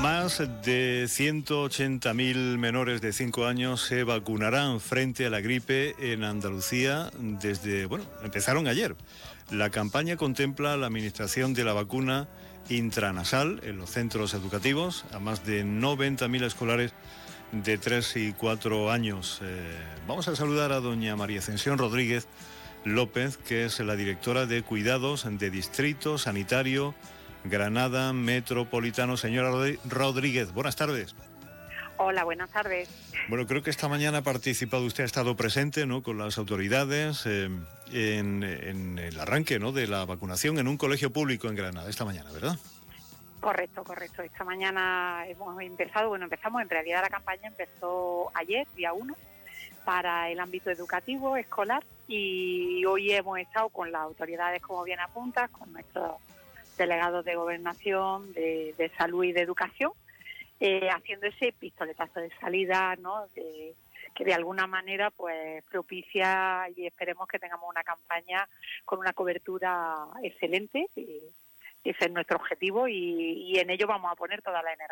Más de 180.000 menores de 5 años se vacunarán frente a la gripe en Andalucía empezaron ayer. La campaña contempla la administración de la vacuna intranasal en los centros educativos a más de 90.000 escolares de 3 y 4 años. Vamos a saludar a doña María Ascensión Rodríguez López, que es la directora de Cuidados de Distrito Sanitario Granada Metropolitano. Señora Rodríguez, buenas tardes. Hola, buenas tardes. Bueno, creo que esta mañana ha participado usted, ha estado presente, ¿no?, con las autoridades en el arranque, ¿no?, de la vacunación en un colegio público en Granada esta mañana, ¿verdad? Correcto. Esta mañana empezamos, en realidad la campaña empezó ayer, día 1, para el ámbito educativo, escolar, y hoy hemos estado con las autoridades, como bien apuntas, con nuestros delegados de gobernación, de salud y de educación, haciendo ese pistoletazo de salida, ¿no?, que de alguna manera pues propicia, y esperemos que tengamos una campaña con una cobertura excelente. Ese es nuestro objetivo y en ello vamos a poner toda la energía.